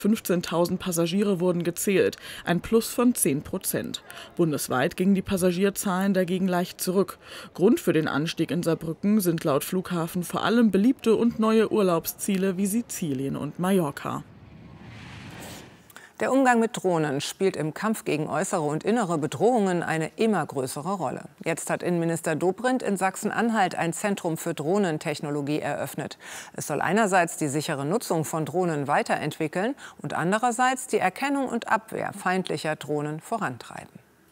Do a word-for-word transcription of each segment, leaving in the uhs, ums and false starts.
fünfzehntausend Passagiere wurden gezählt, ein Plus von zehn Prozent. Bundesweit gingen die Passagierzahlen dagegen leicht zurück. Grund für den Anstieg in Saarbrücken sind laut Flughafen vor allem beliebte und neue Urlaubsziele wie Sizilien und Mallorca. Der Umgang mit Drohnen spielt im Kampf gegen äußere und innere Bedrohungen eine immer größere Rolle. Jetzt hat Innenminister Dobrindt in Sachsen-Anhalt ein Zentrum für Drohnentechnologie eröffnet. Es soll einerseits die sichere Nutzung von Drohnen weiterentwickeln und andererseits die Erkennung und Abwehr feindlicher Drohnen vorantreiben.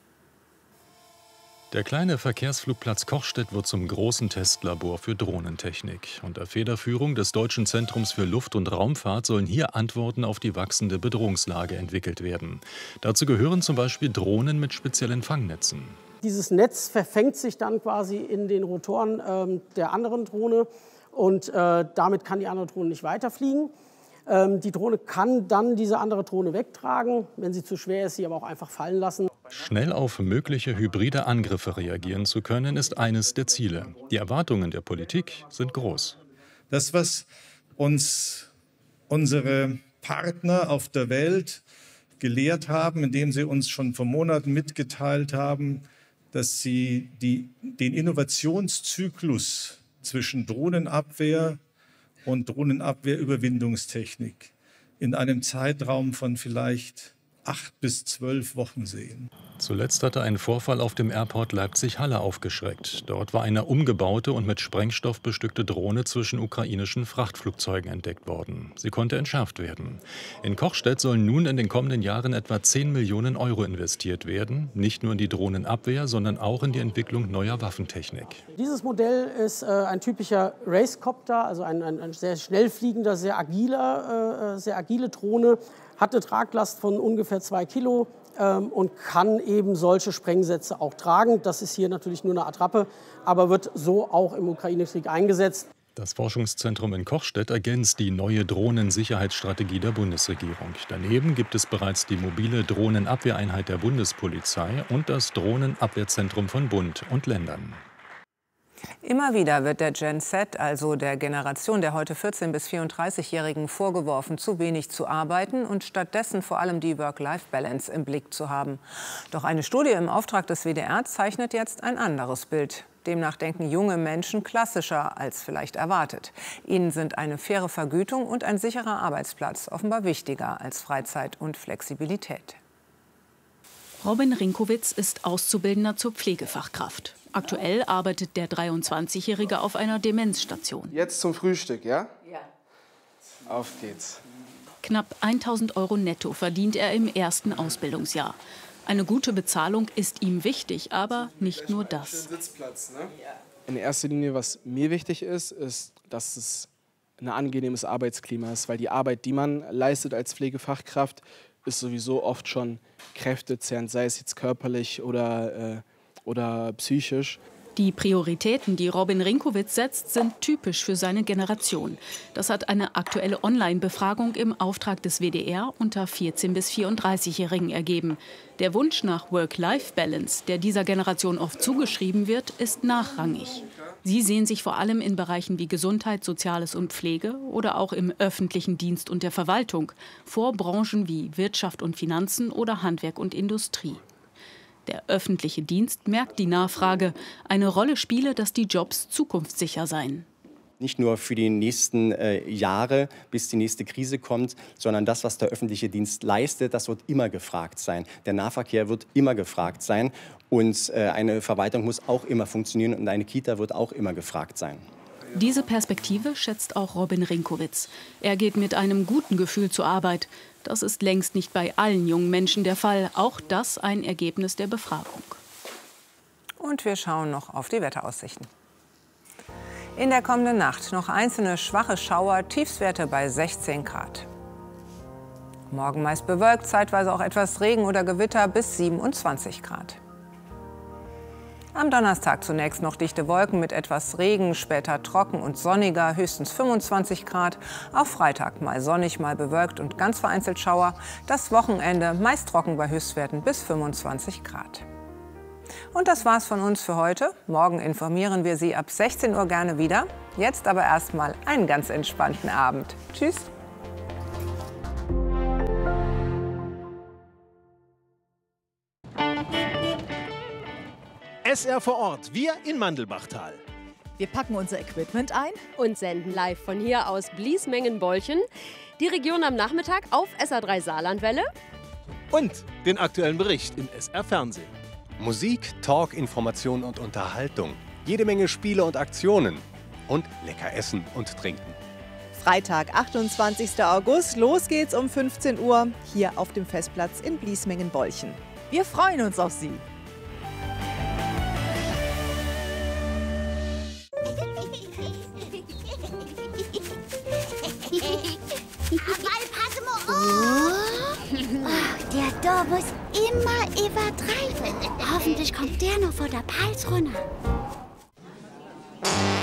Der kleine Verkehrsflugplatz Kochstedt wird zum großen Testlabor für Drohnentechnik. Unter Federführung des Deutschen Zentrums für Luft- und Raumfahrt sollen hier Antworten auf die wachsende Bedrohungslage entwickelt werden. Dazu gehören zum Beispiel Drohnen mit speziellen Fangnetzen. Dieses Netz verfängt sich dann quasi in den Rotoren äh, der anderen Drohne und äh, damit kann die andere Drohne nicht weiterfliegen. Ähm, die Drohne kann dann diese andere Drohne wegtragen, wenn sie zu schwer ist, sie aber auch einfach fallen lassen. Schnell auf mögliche hybride Angriffe reagieren zu können, ist eines der Ziele. Die Erwartungen der Politik sind groß. Das, was uns unsere Partner auf der Welt gelehrt haben, indem sie uns schon vor Monaten mitgeteilt haben, dass sie die, den Innovationszyklus zwischen Drohnenabwehr und Drohnenabwehrüberwindungstechnik in einem Zeitraum von vielleicht acht bis zwölf Wochen sehen. Zuletzt hatte ein Vorfall auf dem Airport Leipzig-Halle aufgeschreckt. Dort war eine umgebaute und mit Sprengstoff bestückte Drohne zwischen ukrainischen Frachtflugzeugen entdeckt worden. Sie konnte entschärft werden. In Kochstedt sollen nun in den kommenden Jahren etwa zehn Millionen Euro investiert werden. Nicht nur in die Drohnenabwehr, sondern auch in die Entwicklung neuer Waffentechnik. Dieses Modell ist äh, ein typischer Racecopter, also ein, ein, ein sehr schnell fliegender, sehr agiler, äh, sehr agile Drohne. Hat eine Traglast von ungefähr zwei Kilo ähm, und kann eben solche Sprengsätze auch tragen. Das ist hier natürlich nur eine Attrappe, aber wird so auch im Ukraine-Krieg eingesetzt. Das Forschungszentrum in Kochstedt ergänzt die neue Drohnensicherheitsstrategie der Bundesregierung. Daneben gibt es bereits die mobile Drohnenabwehreinheit der Bundespolizei und das Drohnenabwehrzentrum von Bund und Ländern. Immer wieder wird der Gen Z, also der Generation der heute vierzehn- bis vierunddreißigjährigen, vorgeworfen, zu wenig zu arbeiten und stattdessen vor allem die Work-Life-Balance im Blick zu haben. Doch eine Studie im Auftrag des W D R zeichnet jetzt ein anderes Bild. Demnach denken junge Menschen klassischer als vielleicht erwartet. Ihnen sind eine faire Vergütung und ein sicherer Arbeitsplatz offenbar wichtiger als Freizeit und Flexibilität. Robin Rinkowitz ist Auszubildender zur Pflegefachkraft. Aktuell arbeitet der dreiundzwanzigjährige auf einer Demenzstation. Jetzt zum Frühstück, ja? Ja. Auf geht's. Knapp tausend Euro netto verdient er im ersten Ausbildungsjahr. Eine gute Bezahlung ist ihm wichtig, aber nicht nur das. In erster Linie, was mir wichtig ist, ist, dass es ein angenehmes Arbeitsklima ist, weil die Arbeit, die man leistet als Pflegefachkraft, ist sowieso oft schon kräftezehrend, sei es jetzt körperlich oder, äh, oder psychisch. Die Prioritäten, die Robin Rinkowitz setzt, sind typisch für seine Generation. Das hat eine aktuelle Online-Befragung im Auftrag des W D R unter vierzehn- bis vierunddreißigjährigen ergeben. Der Wunsch nach Work-Life-Balance, der dieser Generation oft zugeschrieben wird, ist nachrangig. Sie sehen sich vor allem in Bereichen wie Gesundheit, Soziales und Pflege oder auch im öffentlichen Dienst und der Verwaltung vor Branchen wie Wirtschaft und Finanzen oder Handwerk und Industrie. Der öffentliche Dienst merkt die Nachfrage. Eine Rolle spiele, dass die Jobs zukunftssicher seien. Nicht nur für die nächsten äh, Jahre, bis die nächste Krise kommt, sondern das, was der öffentliche Dienst leistet, das wird immer gefragt sein. Der Nahverkehr wird immer gefragt sein und äh, eine Verwaltung muss auch immer funktionieren und eine Kita wird auch immer gefragt sein. Diese Perspektive schätzt auch Robin Rinkowitz. Er geht mit einem guten Gefühl zur Arbeit. Das ist längst nicht bei allen jungen Menschen der Fall. Auch das ein Ergebnis der Befragung. Und wir schauen noch auf die Wetteraussichten. In der kommenden Nacht noch einzelne schwache Schauer, Tiefstwerte bei sechzehn Grad. Morgen meist bewölkt, zeitweise auch etwas Regen oder Gewitter bis siebenundzwanzig Grad. Am Donnerstag zunächst noch dichte Wolken mit etwas Regen, später trocken und sonniger, höchstens fünfundzwanzig Grad. Auch Freitag mal sonnig, mal bewölkt und ganz vereinzelt Schauer. Das Wochenende meist trocken bei Höchstwerten bis fünfundzwanzig Grad. Und das war's von uns für heute. Morgen informieren wir Sie ab sechzehn Uhr gerne wieder. Jetzt aber erstmal einen ganz entspannten Abend. Tschüss. S R vor Ort, wir in Mandelbachtal. Wir packen unser Equipment ein und senden live von hier aus Bliesmengen-Bolchen. Die Region am Nachmittag auf S R drei Saarlandwelle. Und den aktuellen Bericht im S R Fernsehen. Musik, Talk, Information und Unterhaltung. Jede Menge Spiele und Aktionen. Und lecker essen und trinken. Freitag, achtundzwanzigster August. Los geht's um fünfzehn Uhr hier auf dem Festplatz in Bliesmengen-Bolchen. Wir freuen uns auf Sie. Oh, der da muss immer übertreiben. Hoffentlich kommt der noch vor der Pals runter.